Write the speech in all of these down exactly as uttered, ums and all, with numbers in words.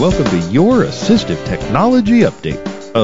welcome to your Assistive Technology Update,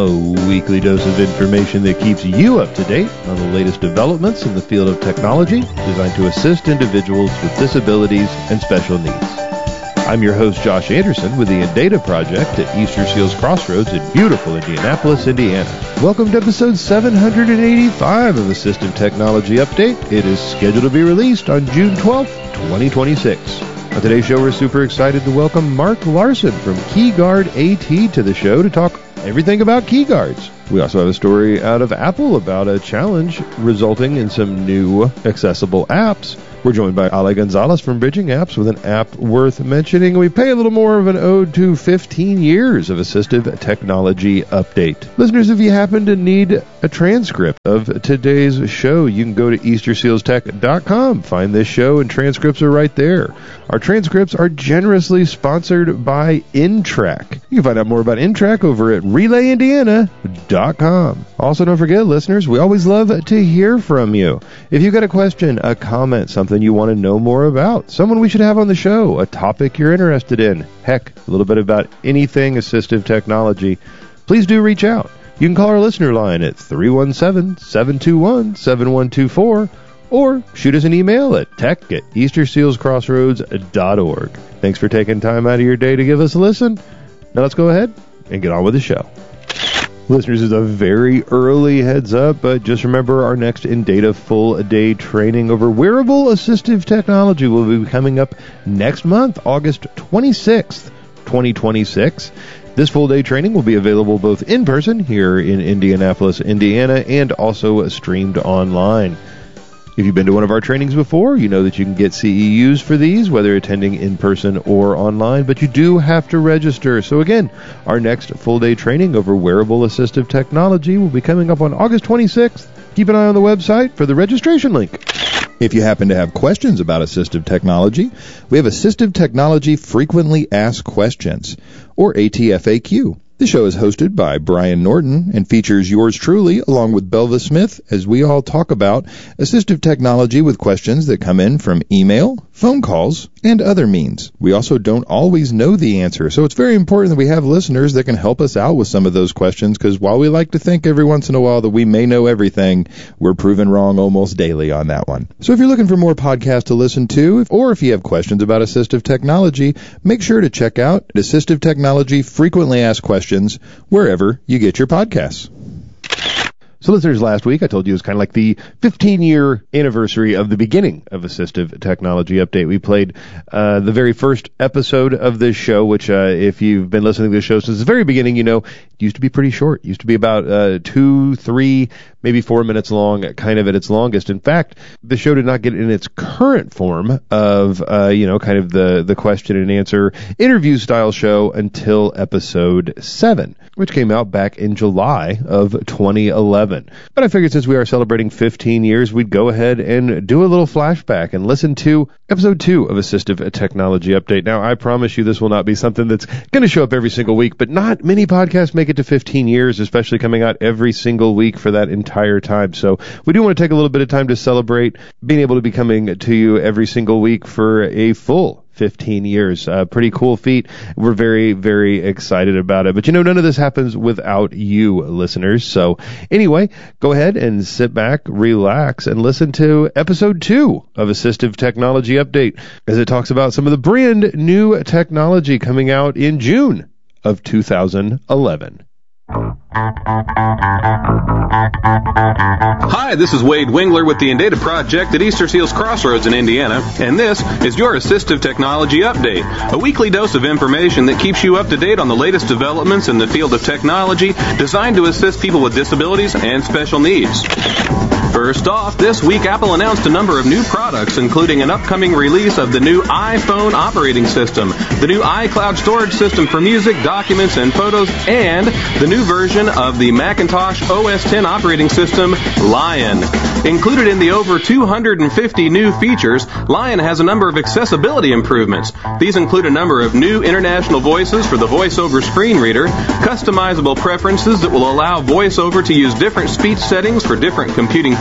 a weekly dose of information that keeps you up to date on the latest developments in the field of technology designed to assist individuals with disabilities and special needs. I'm your host, Josh Anderson, with the Indata Project at Easter Seals Crossroads in beautiful Indianapolis, Indiana. Welcome to episode seven hundred eighty-five of Assistive Technology Update. It is scheduled to be released on June twelfth, twenty twenty-six. On today's show, we're super excited to welcome Mark Larson from KeyGuard AT to the show to talk everything about key guards. We also have a story out of Apple about a challenge resulting in some new accessible apps. We're joined by Ale Gonzalez from Bridging Apps with an app worth mentioning. We pay a little more of an ode to fifteen years of assistive technology update. Listeners, if you happen to need a transcript of today's show, you can go to easter seals tech dot com. Find this show and transcripts are right there. Our transcripts are generously sponsored by InTrack. You can find out more about InTrack over at relay indiana dot com. Also, don't forget, listeners, we always love to hear from you. If you've got a question, a comment, something you want to know more about, someone we should have on the show, a topic you're interested in, heck, a little bit about anything assistive technology, please do reach out. You can call our listener line at three one seven, seven two one, seven one two four or shoot us an email at tech at easter seals crossroads dot org. Thanks for taking time out of your day to give us a listen. Now let's go ahead and get on with the show. Listeners, is a very early heads up, but just remember our next Indata full day training over wearable assistive technology will be coming up next month, August twenty-sixth, twenty twenty-six. This full day training will be available both in person here in Indianapolis, Indiana, and also streamed online. If you've been to one of our trainings before, you know that you can get C E Us for these, whether attending in person or online, but you do have to register. So again, our next full-day training over wearable assistive technology will be coming up on August twenty-sixth. Keep an eye on the website for the registration link. If you happen to have questions about assistive technology, we have Assistive Technology Frequently Asked Questions, or A T F A Q. The show is hosted by Brian Norton and features yours truly along with Belva Smith as we all talk about assistive technology with questions that come in from email, phone calls, and other means. We also don't always know the answer, so it's very important that we have listeners that can help us out with some of those questions, because while we like to think every once in a while that we may know everything, we're proven wrong almost daily on that one. So if you're looking for more podcasts to listen to, or if you have questions about assistive technology, make sure to check out Assistive Technology Frequently Asked Questions wherever you get your podcasts. So listeners, last week I told you it was kind of like the fifteen-year anniversary of the beginning of Assistive Technology Update. We played uh, the very first episode of this show, which uh, if you've been listening to this show since the very beginning, you know, it used to be pretty short. It used to be about uh, two, three, maybe four minutes long, kind of at its longest. In fact, the show did not get in its current form of, uh, you know, kind of the, the question and answer interview-style show until episode seven, which came out back in July of twenty eleven. But I figured since we are celebrating fifteen years, we'd go ahead and do a little flashback and listen to episode two of Assistive Technology Update. Now, I promise you this will not be something that's going to show up every single week, but not many podcasts make it to fifteen years, especially coming out every single week for that entire time. So we do want to take a little bit of time to celebrate being able to be coming to you every single week for a full fifteen years. Uh, pretty cool feat. We're very, very excited about it. But you know, none of this happens without you, listeners. So anyway, go ahead and sit back, relax, and listen to episode two of Assistive Technology Update as it talks about some of the brand new technology coming out in June of two thousand eleven. Hi, this is Wade Wingler with the Indata Project at Easter Seals Crossroads in Indiana, and this is your Assistive Technology Update, a weekly dose of information that keeps you up to date on the latest developments in the field of technology designed to assist people with disabilities and special needs. First off, this week Apple announced a number of new products, including an upcoming release of the new iPhone operating system, the new iCloud storage system for music, documents, and photos, and the new version of the Macintosh O S ten operating system, Lion. Included in the over two hundred fifty new features, Lion has a number of accessibility improvements. These include a number of new international voices for the VoiceOver screen reader, customizable preferences that will allow VoiceOver to use different speech settings for different computing tasks,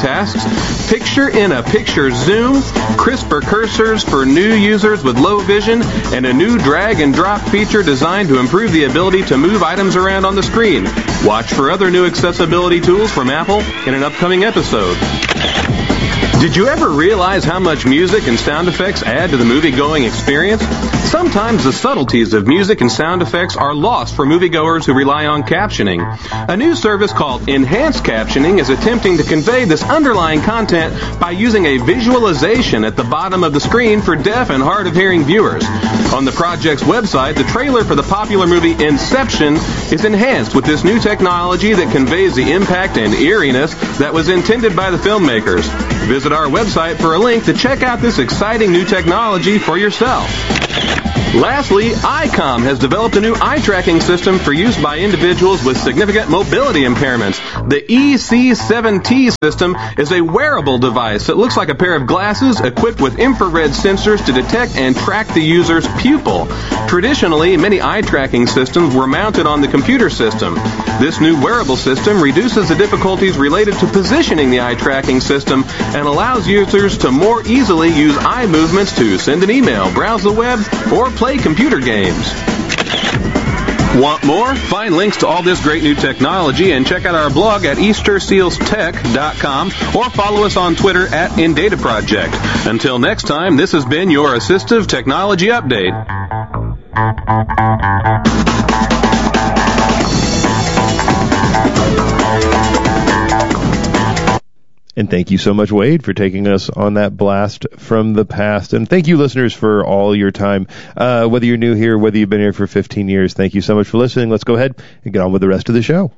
tasks, picture-in-a-picture zoom, crisper cursors for new users with low vision, and a new drag-and-drop feature designed to improve the ability to move items around on the screen. Watch for other new accessibility tools from Apple in an upcoming episode. Did you ever realize how much music and sound effects add to the movie-going experience? Sometimes the subtleties of music and sound effects are lost for moviegoers who rely on captioning. A new service called Enhanced Captioning is attempting to convey this underlying content by using a visualization at the bottom of the screen for deaf and hard-of-hearing viewers. On the project's website, the trailer for the popular movie Inception is enhanced with this new technology that conveys the impact and eeriness that was intended by the filmmakers. Visit our website for a link to check out this exciting new technology for yourself. Lastly, ICOM has developed a new eye tracking system for use by individuals with significant mobility impairments. The E C seven T system is a wearable device that looks like a pair of glasses equipped with infrared sensors to detect and track the user's pupil. Traditionally, many eye tracking systems were mounted on the computer system. This new wearable system reduces the difficulties related to positioning the eye tracking system and allows users to more easily use eye movements to send an email, browse the web, or play computer games. Want more? Find links to all this great new technology and check out our blog at easter seals tech dot com or follow us on Twitter at InDataProject. Until next time, this has been your Assistive Technology Update. And thank you so much, Wade, for taking us on that blast from the past. And thank you, listeners, for all your time. Uh, whether you're new here, whether you've been here for fifteen years, thank you so much for listening. Let's go ahead and get on with the rest of the show.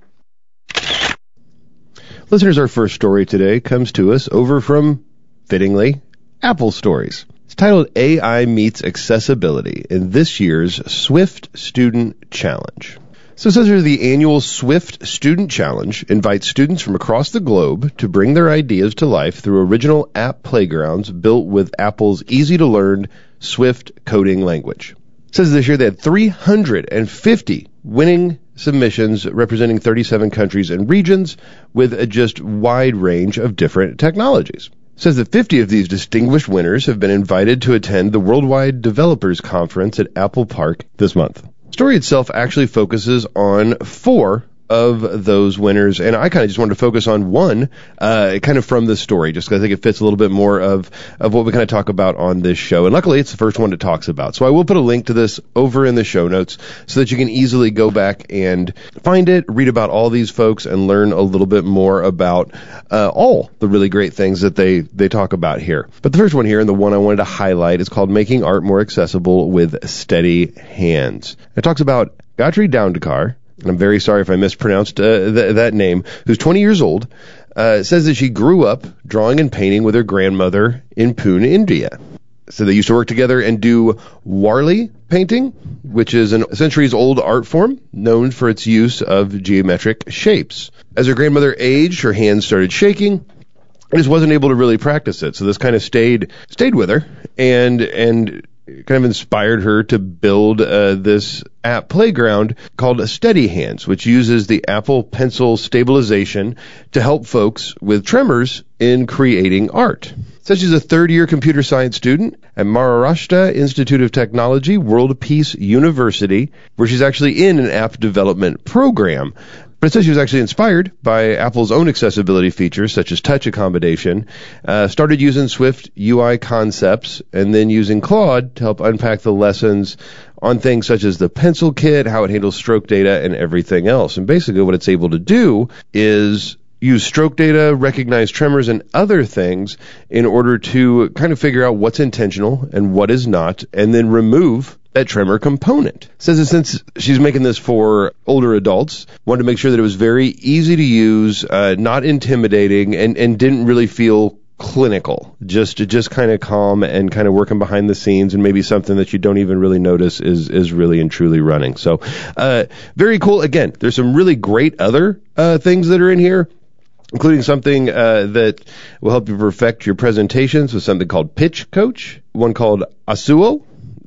Listeners, our first story today comes to us over from, fittingly, Apple Stories. It's titled A I Meets Accessibility in this year's Swift Student Challenge. So it says here the annual Swift Student Challenge invites students from across the globe to bring their ideas to life through original app playgrounds built with Apple's easy-to-learn Swift coding language. It says this year they had three hundred fifty winning submissions representing thirty-seven countries and regions with a just wide range of different technologies. It says that fifty of these distinguished winners have been invited to attend the Worldwide Developers Conference at Apple Park this month. The story itself actually focuses on four of those winners, and I kind of just wanted to focus on one, uh, kind of from this story, just because I think it fits a little bit more of, of what we kind of talk about on this show. And luckily, it's the first one it talks about. So I will put a link to this over in the show notes so that you can easily go back and find it, read about all these folks, and learn a little bit more about uh, all the really great things that they, they talk about here. But the first one here, and the one I wanted to highlight, is called Making Art More Accessible with Steady Hands. It talks about Gayatri Doundekar, and I'm very sorry if I mispronounced uh, th- that name, who's twenty years old, uh, says that she grew up drawing and painting with her grandmother in Pune, India. So they used to work together and do Warli painting, which is a centuries-old art form known for its use of geometric shapes. As her grandmother aged, her hands started shaking. and just wasn't able to really practice it. So this kind of stayed stayed with her and and kind of inspired her to build uh, this app playground called Steady Hands, which uses the Apple Pencil stabilization to help folks with tremors in creating art. So she's a third-year computer science student at Maharashtra Institute of Technology, World Peace University, where she's actually in an app development program. But it says she was actually inspired by Apple's own accessibility features, such as touch accommodation, uh, started using Swift U I concepts, and then using Claude to help unpack the lessons on things such as the pencil kit, how it handles stroke data, and everything else. And basically what it's able to do is use stroke data, recognize tremors, and other things in order to kind of figure out what's intentional and what is not, and then remove that tremor component. It says that since she's making this for older adults, wanted to make sure that it was very easy to use, uh, not intimidating, and, and didn't really feel clinical. Just just kind of calm and kind of working behind the scenes, and maybe something that you don't even really notice is is really and truly running. So uh, very cool. Again, there's some really great other uh, things that are in here, including something uh, that will help you perfect your presentations with something called Pitch Coach, one called Asuo,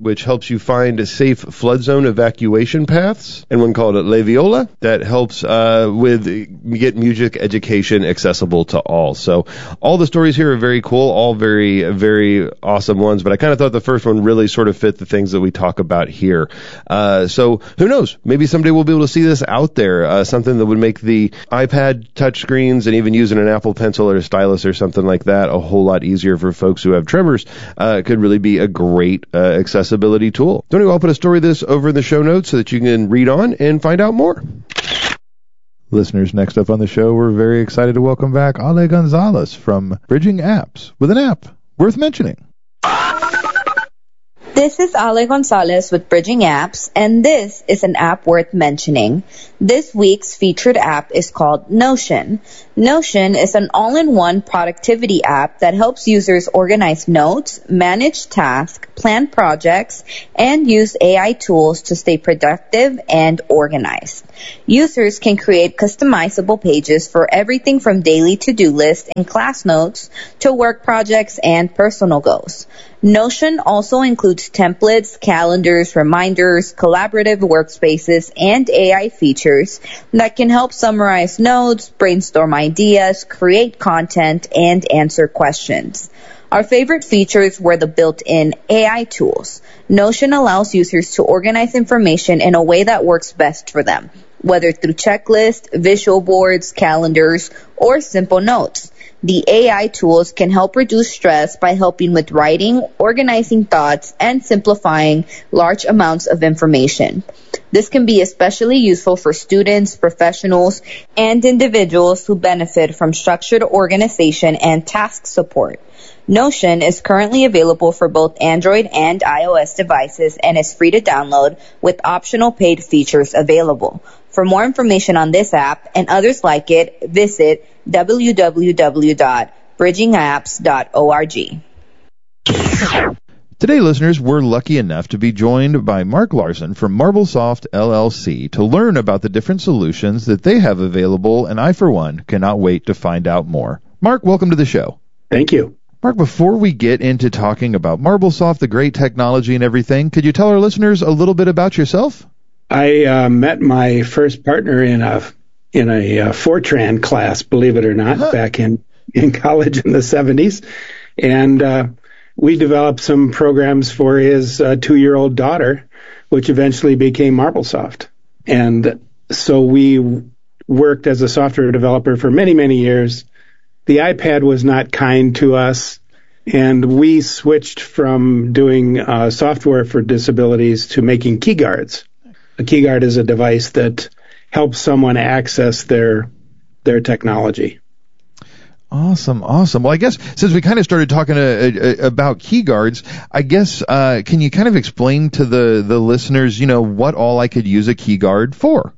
which helps you find safe flood zone evacuation paths, and one called Le Viola that helps uh, with get music education accessible to all. So all the stories here are very cool, all very, very awesome ones, but I kind of thought the first one really sort of fit the things that we talk about here. Uh, so who knows? Maybe someday we'll be able to see this out there, uh, something that would make the iPad touchscreens and even using an Apple Pencil or a stylus or something like that a whole lot easier for folks who have tremors. Uh, could really be a great uh, accessibility tool. Tony, I'll put a story of this over in the show notes so that you can read on and find out more. Listeners, next up on the show, we're very excited to welcome back Ale Gonzalez from Bridging Apps with an app worth mentioning. This is Ale Gonzalez with Bridging Apps, and this is an app worth mentioning. This week's featured app is called Notion. Notion is an all-in-one productivity app that helps users organize notes, manage tasks, plan projects, and use A I tools to stay productive and organized. Users can create customizable pages for everything from daily to-do lists and class notes to work projects and personal goals. Notion also includes templates, calendars, reminders, collaborative workspaces, and A I features that can help summarize notes, brainstorm ideas, create content, and answer questions. Our favorite features were the built-in A I tools. Notion allows users to organize information in a way that works best for them, whether through checklists, visual boards, calendars, or simple notes. The A I tools can help reduce stress by helping with writing, organizing thoughts, and simplifying large amounts of information. This can be especially useful for students, professionals, and individuals who benefit from structured organization and task support. Notion is currently available for both Android and iOS devices and is free to download with optional paid features available. For more information on this app and others like it, visit w w w dot bridging apps dot org. Today, listeners, we're lucky enough to be joined by Mark Larson from Marblesoft L L C to learn about the different solutions that they have available, and I, for one, cannot wait to find out more. Mark, welcome to the show. Thank you. Mark, before we get into talking about Marblesoft, the great technology and everything, could you tell our listeners a little bit about yourself? I uh, met my first partner in a in a uh, Fortran class, believe it or not, huh. back in, in college in the seventies. And uh, we developed some programs for his uh, two-year-old daughter, which eventually became Marblesoft. And so we worked as a software developer for many, many years. The iPad was not kind to us, and we switched from doing uh, software for disabilities to making key guards. A key guard is a device that helps someone access their their technology. Awesome, awesome. Well, I guess since we kind of started talking uh, uh, about key guards, I guess uh, can you kind of explain to the, the listeners, you know, what all I could use a key guard for?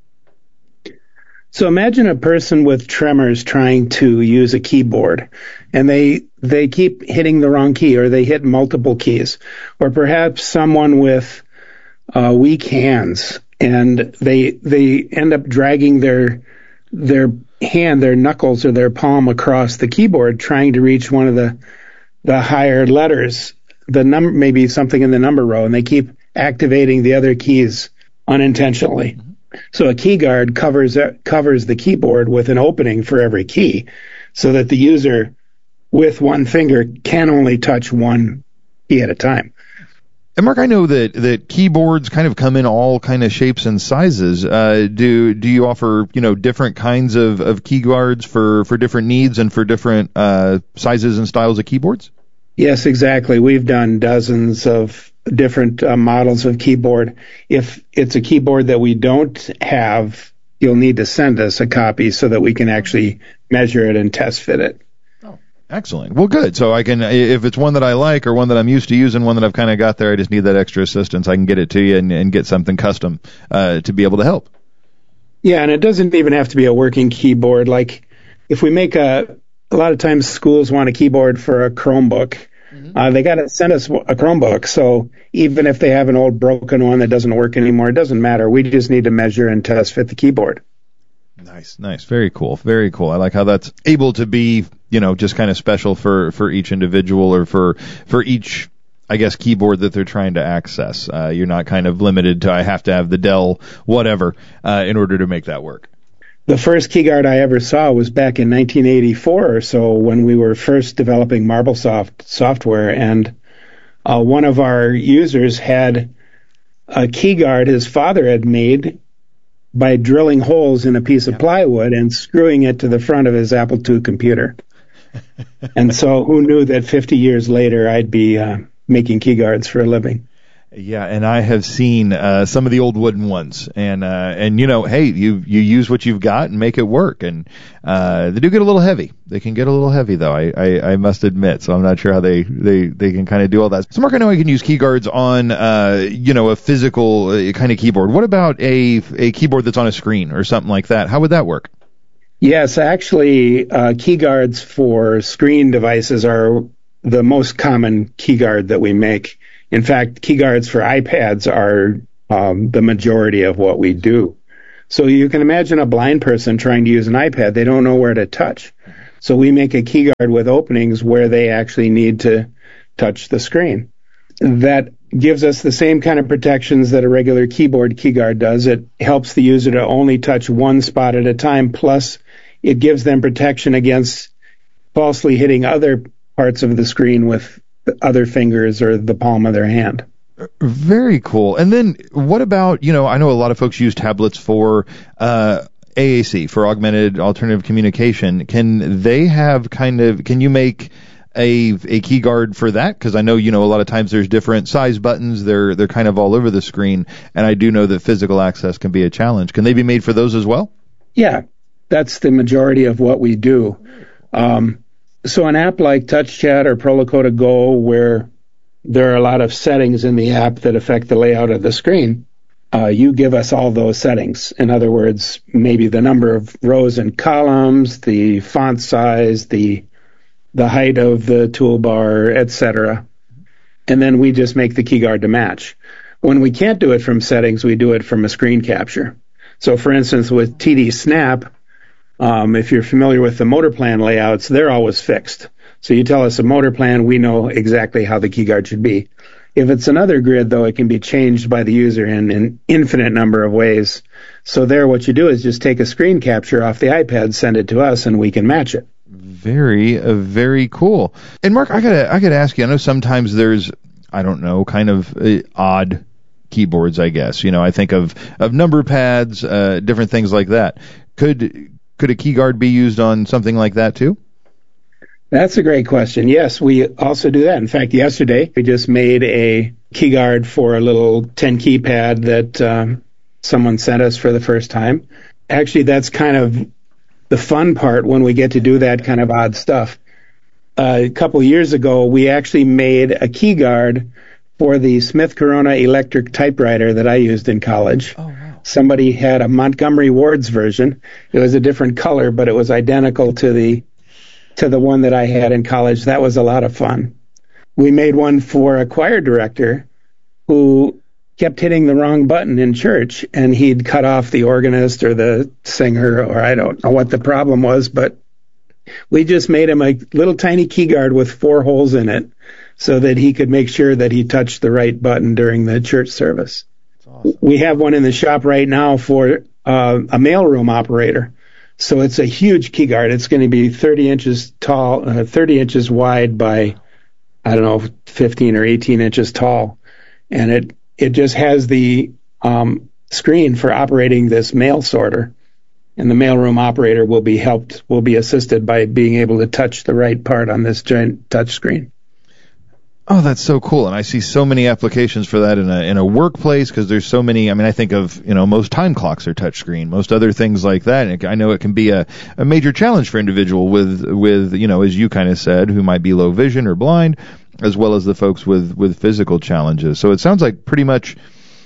So imagine a person with tremors trying to use a keyboard, and they they keep hitting the wrong key, or they hit multiple keys, or perhaps someone with uh, weak hands, and they they end up dragging their their hand, their knuckles, or their palm across the keyboard, trying to reach one of the the higher letters, the number, maybe something in the number row, and they keep activating the other keys unintentionally. So a key guard covers covers the keyboard with an opening for every key, so that the user with one finger can only touch one key at a time. And Mark, I know that, that keyboards kind of come in all kind of shapes and sizes. Uh, do do you offer, you know, different kinds of, of key guards for, for different needs and for different uh, sizes and styles of keyboards? Yes, exactly. We've done dozens of different uh, models of keyboard. If it's a keyboard that we don't have, you'll need to send us a copy so that we can actually measure it and test fit it. Oh, excellent. Well, good. So I can, if it's one that I like or one that I'm used to using, one that I've kind of got there, I just need that extra assistance. I can get it to you and, and get something custom uh, to be able to help. Yeah, and it doesn't even have to be a working keyboard. Like if we make a, a lot of times schools want a keyboard for a Chromebook. Uh, they got to send us a Chromebook, so even if they have an old broken one that doesn't work anymore, it doesn't matter. We just need to measure and test fit the keyboard. Nice, nice. Very cool, very cool. I like how that's able to be, you know, just kind of special for, for each individual or for, for each I guess, keyboard that they're trying to access. Uh, you're not kind of limited to, I have to have the Dell whatever uh, in order to make that work. The first keyguard I ever saw was back in nineteen eighty-four or so when we were first developing MarbleSoft software, and uh, one of our users had a keyguard his father had made by drilling holes in a piece of plywood and screwing it to the front of his Apple two computer. And so who knew that fifty years later I'd be uh, making keyguards for a living. Yeah, and I have seen uh, some of the old wooden ones, and uh, and you know, hey, you you use what you've got and make it work, and uh, they do get a little heavy. They can get a little heavy, though. I, I, I must admit, so I'm not sure how they, they, they can kind of do all that. So, Mark, I know I can use keyguards on uh, you know a physical uh, kind of keyboard. What about a a keyboard that's on a screen or something like that? How would that work? Yes, actually, uh, keyguards for screen devices are the most common keyguard that we make. In fact, keyguards for iPads are um, the majority of what we do. So you can imagine a blind person trying to use an iPad. They don't know where to touch. So we make a keyguard with openings where they actually need to touch the screen. That gives us the same kind of protections that a regular keyboard keyguard does. It helps the user to only touch one spot at a time, plus it gives them protection against falsely hitting other parts of the screen with other fingers or the palm of their hand. Very cool. And then what about, you know, I know a lot of folks use tablets for uh, A A C, for augmented alternative communication. Can they have kind of, can you make a a key guard for that? Because I know, you know, a lot of times there's different size buttons. They're they're kind of all over the screen. And I do know that physical access can be a challenge. Can they be made for those as well? Yeah, that's the majority of what we do. Um, so an app like TouchChat or ProLakota Go, where there are a lot of settings in the app that affect the layout of the screen, uh, you give us all those settings. In other words, maybe the number of rows and columns, the font size, the the height of the toolbar, et cetera. And then we just make the keyguard to match. When we can't do it from settings, we do it from a screen capture. So, for instance, with T D Snap, um, if you're familiar with the motor plan layouts, they're always fixed. So you tell us a motor plan, we know exactly how the keyguard should be. If it's another grid, though, it can be changed by the user in an infinite number of ways. So there, what you do is just take a screen capture off the iPad, send it to us, and we can match it. Very, uh, very cool. And Mark, I gotta, I gotta ask you. I know sometimes there's, I don't know, kind of uh, odd keyboards. I guess you know. I think of of number pads, uh, different things like that. Could could a keyguard be used on something like that too? That's a great question. Yes, we also do that. In fact, yesterday we just made a keyguard for a little ten keypad that um, someone sent us for the first time. Actually, that's kind of the fun part when we get to do that kind of odd stuff. Uh, a couple years ago, we actually made a keyguard for the Smith Corona electric typewriter that I used in college. Oh, wow. Somebody had a Montgomery Ward's version. It was a different color, but it was identical to the to the one that I had in college. That was a lot of fun. We made one for a choir director who kept hitting the wrong button in church, and he'd cut off the organist or the singer, or I don't know what the problem was, but we just made him a little tiny keyguard with four holes in it so that he could make sure that he touched the right button during the church service. That's awesome. We have one in the shop right now for uh, a mailroom operator. So it's a huge keyguard. It's going to be thirty inches tall, uh, thirty inches wide by, I don't know, fifteen or eighteen inches tall. And it, it just has the um, screen for operating this mail sorter. And the mailroom operator will be helped, will be assisted by being able to touch the right part on this giant touch screen. Oh, that's so cool. And I see so many applications for that in a in a workplace, because there's so many. I mean, I think of, you know, most time clocks are touchscreen, most other things like that. And I know it can be a, a major challenge for an individual with, with, you know, as you kind of said, who might be low vision or blind, as well as the folks with, with physical challenges. So it sounds like pretty much,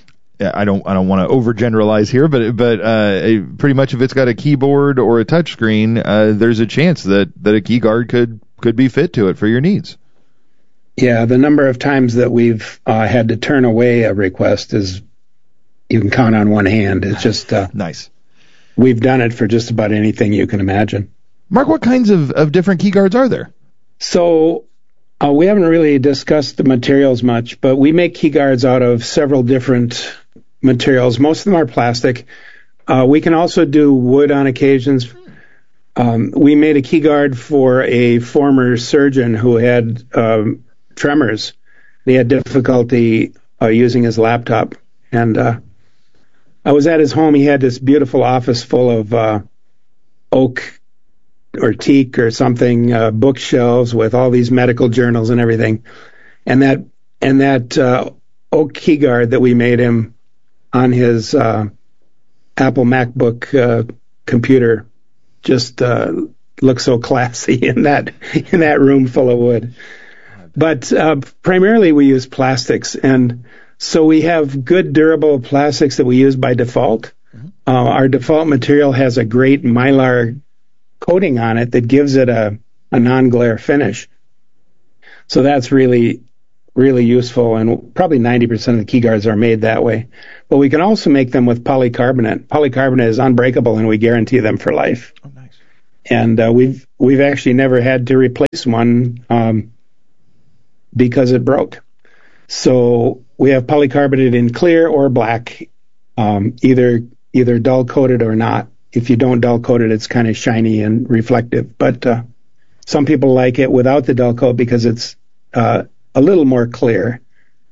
I don't I don't want to overgeneralize here, but but uh, pretty much if it's got a keyboard or a touchscreen, uh, there's a chance that, that a key guard could, could be fit to it for your needs. Yeah, the number of times that we've uh, had to turn away a request is, you can count on one hand. It's just uh, nice. We've done it for just about anything you can imagine. Mark, what kinds of, of different key guards are there? So Uh, we haven't really discussed the materials much, but we make key guards out of several different materials. Most of them are plastic. Uh, we can also do wood on occasions. Um, we made a key guard for a former surgeon who had um, tremors. He had difficulty uh, using his laptop. And uh, I was at his home. He had this beautiful office full of uh, oak or teak or something, uh, bookshelves with all these medical journals and everything. And that and that uh, oak key guard that we made him on his uh, Apple MacBook uh, computer just uh, looks so classy in that in that room full of wood. But uh, primarily we use plastics, and so we have good durable plastics that we use by default. Mm-hmm. Uh, our default material has a great Mylar coating on it that gives it a, a non-glare finish. So that's really, really useful, and probably ninety percent of the key guards are made that way. But we can also make them with polycarbonate. Polycarbonate is unbreakable, and we guarantee them for life. Oh, nice. And uh, we've we've actually never had to replace one um, because it broke. So we have polycarbonate in clear or black, um, either either dull coated or not. If you don't dull coat it, it's kind of shiny and reflective. But uh, some people like it without the dull coat because it's uh, a little more clear.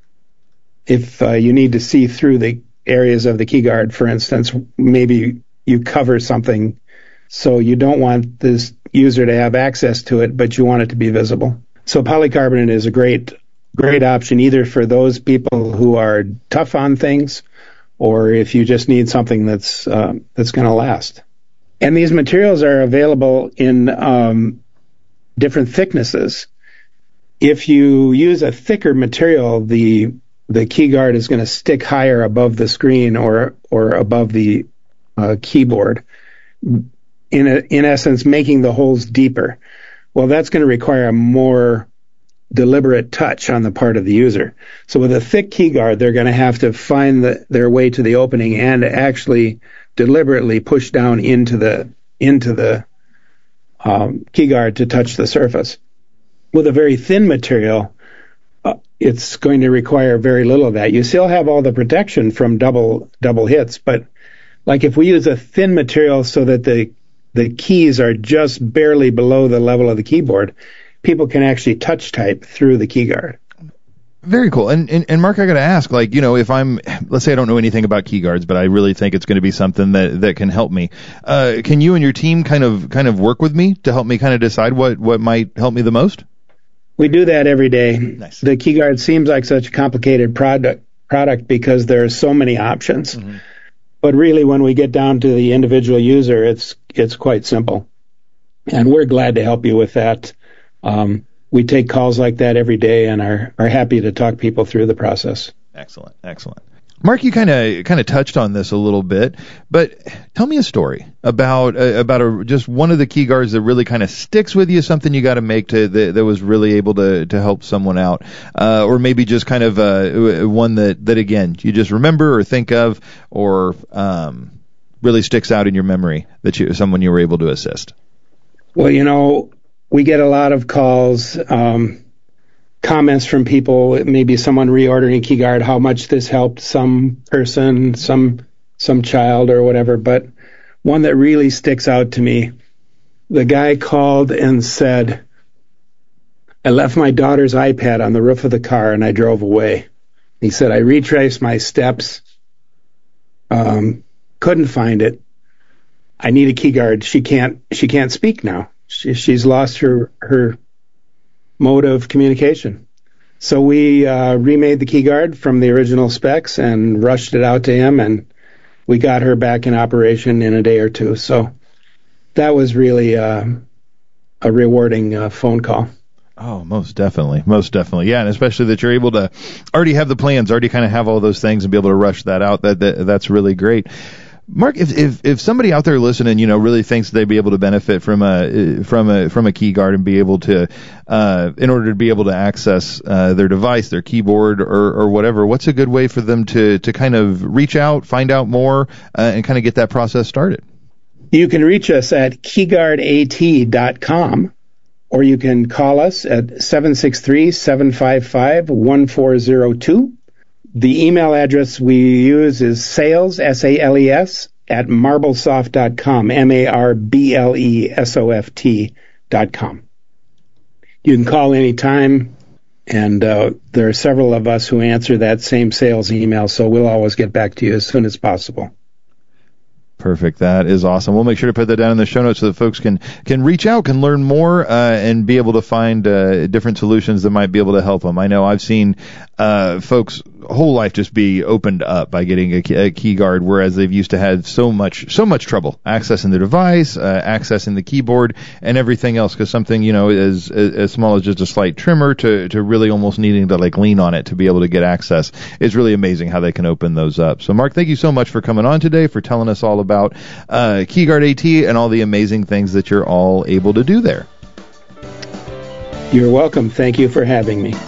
If uh, you need to see through the areas of the key guard, for instance, maybe you cover something so you don't want this user to have access to it, but you want it to be visible. So polycarbonate is a great, great option either for those people who are tough on things, or if you just need something that's uh, that's going to last. And these materials are available in um, different thicknesses. If you use a thicker material, the the key guard is going to stick higher above the screen or or above the uh, keyboard, in a, in essence, making the holes deeper. Well, that's going to require a more deliberate touch on the part of the user. So with a thick key guard, they're going to have to find the, their way to the opening and actually deliberately push down into the into the um, key guard to touch the surface. With a very thin material, uh, it's going to require very little of that. You still have all the protection from double double hits, but like if we use a thin material so that the the keys are just barely below the level of the keyboard, people can actually touch type through the key guard. Very cool. And, and, and Mark, I got to ask, like, you know, if I'm, let's say I don't know anything about key guards, but I really think it's going to be something that, that can help me. Uh, can you and your team kind of, kind of work with me to help me kind of decide what, what might help me the most? We do that every day. Nice. The key guard seems like such a complicated product, product because there are so many options. Mm-hmm. But really, when we get down to the individual user, it's, it's quite simple. And we're glad to help you with that. Um, we take calls like that every day and are, are happy to talk people through the process. Excellent, excellent. Mark, you kind of kind of touched on this a little bit, but tell me a story about uh, about a, just one of the key guards that really kind of sticks with you, something you got to make to that, that was really able to to help someone out, uh, or maybe just kind of uh, one that that again you just remember or think of, or um, really sticks out in your memory that you someone you were able to assist. Well, you know, we get a lot of calls. Um, comments from people, maybe someone reordering key guard, how much this helped some person, some some child or whatever. But one that really sticks out to me, the guy called and said, I left my daughter's iPad on the roof of the car and I drove away. He said, I retraced my steps, um, couldn't find it. I need a key guard. She can't she can't speak now. She, she's lost her her mode of communication. So we uh, remade the key guard from the original specs and rushed it out to him, and we got her back in operation in a day or two. So that was really uh, a rewarding uh, phone call. Oh, most definitely. Most definitely. Yeah, and especially that you're able to already have the plans, already kind of have all those things and be able to rush that out. That, that That's really great. Mark, if, if if somebody out there listening, you know, really thinks they'd be able to benefit from a from a from a key guard and be able to, uh, in order to be able to access uh, their device, their keyboard, or, or whatever, what's a good way for them to to kind of reach out, find out more, uh, and kind of get that process started? You can reach us at key guard A T dot com, or you can call us at seven six three, seven five five, one four zero two. The email address we use is sales, S A L E S, at marblesoft dot com, M A R B L E S O F T dot com. You can call anytime, and uh, there are several of us who answer that same sales email, so we'll always get back to you as soon as possible. Perfect. That is awesome. We'll make sure to put that down in the show notes so that folks can, can reach out, can learn more, uh, and be able to find uh, different solutions that might be able to help them. I know I've seen uh, folks' whole life just be opened up by getting a, key, a key guard, whereas they've used to have so much so much trouble accessing the device, uh, accessing the keyboard, and everything else, because something, you know, as, as small as just a slight trimmer to, to really almost needing to like lean on it to be able to get access is really amazing how they can open those up. So, Mark, thank you so much for coming on today, for telling us all about about uh, KeyGuard AT and all the amazing things that you're all able to do there. You're welcome. Thank you for having me.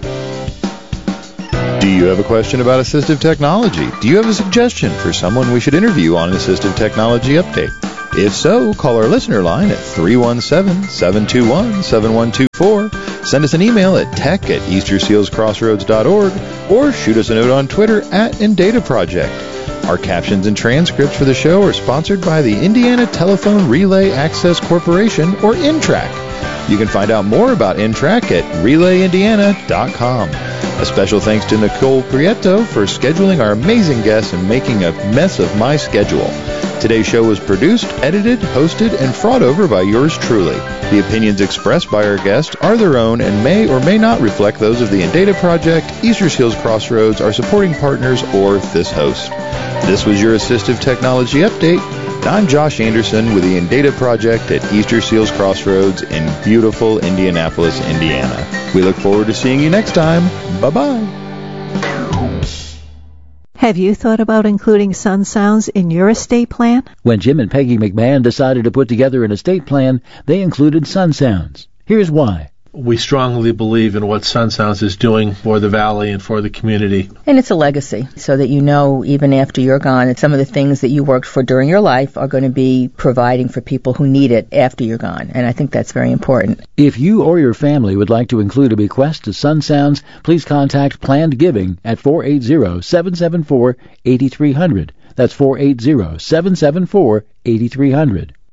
Do you have a question about assistive technology? Do you have a suggestion for someone we should interview on an Assistive Technology Update? If so, call our listener line at three one seven, seven two one, seven one two four, send us an email at tech at easter seals crossroads dot org, or shoot us a note on Twitter at Indata Project. Our captions and transcripts for the show are sponsored by the Indiana Telephone Relay Access Corporation, or N-Track. You can find out more about N-Track at relay indiana dot com. A special thanks to Nicole Prieto for scheduling our amazing guests and making a mess of my schedule. Today's show was produced, edited, hosted, and fraught over by yours truly. The opinions expressed by our guests are their own and may or may not reflect those of the Indata Project, Easter Seals Crossroads, our supporting partners, or this host. This was your Assistive Technology Update. I'm Josh Anderson with the Indata Project at Easter Seals Crossroads in beautiful Indianapolis, Indiana. We look forward to seeing you next time. Bye-bye. Have you thought about including sun sounds in your estate plan? When Jim and Peggy McMahon decided to put together an estate plan, they included sun sounds. Here's why. We strongly believe in what Sun Sounds is doing for the Valley and for the community. And it's a legacy, so that you know even after you're gone that some of the things that you worked for during your life are going to be providing for people who need it after you're gone. And I think that's very important. If you or your family would like to include a bequest to Sun Sounds, please contact Planned Giving at four eight zero, seven seven four, eight three zero zero. That's four eight zero, seven seven four, eight three zero zero.